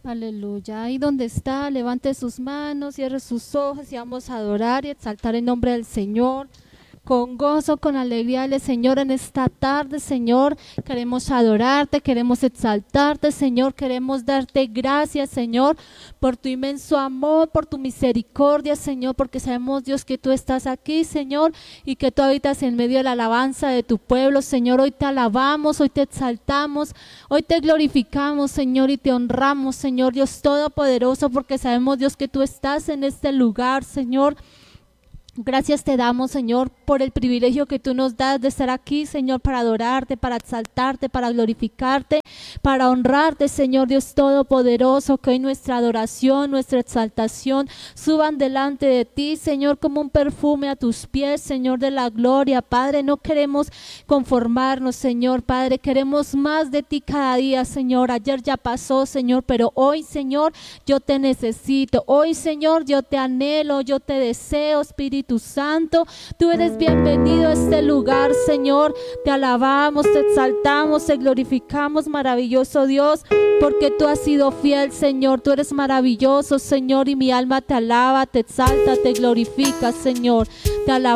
Aleluya. Ahí donde está, levante sus manos, cierre sus ojos y vamos a adorar y exaltar el nombre del Señor. Con gozo, con alegría, dile, Señor, en esta tarde, Señor, queremos adorarte, queremos exaltarte, Señor, queremos darte gracias, Señor, por tu inmenso amor, por tu misericordia, Señor, porque sabemos, Dios, que tú estás aquí, Señor, y que tú habitas en medio de la alabanza de tu pueblo, Señor. Hoy te alabamos, hoy te exaltamos, hoy te glorificamos, Señor, y te honramos, Señor, Dios Todopoderoso, porque sabemos, Dios, que tú estás en este lugar, Señor. Gracias te damos, Señor, por el privilegio que tú nos das de estar aquí, Señor, para adorarte, para exaltarte, para glorificarte, para honrarte, Señor Dios Todopoderoso. Que hoy nuestra adoración, nuestra exaltación suban delante de ti, Señor, como un perfume a tus pies, Señor de la gloria. Padre, no queremos conformarnos, Señor, Padre, queremos más de ti cada día, Señor. Ayer ya pasó, Señor, pero hoy, Señor, yo te necesito. Hoy, Señor, yo te anhelo, yo te deseo, Espíritu Santo. Tú eres bienvenido a este lugar, Señor. Te alabamos, te exaltamos, te glorificamos, maravilloso Dios, porque tú has sido fiel, Señor. Tú eres maravilloso, Señor, y mi alma te alaba, te exalta, te glorifica, Señor. Te alabamos.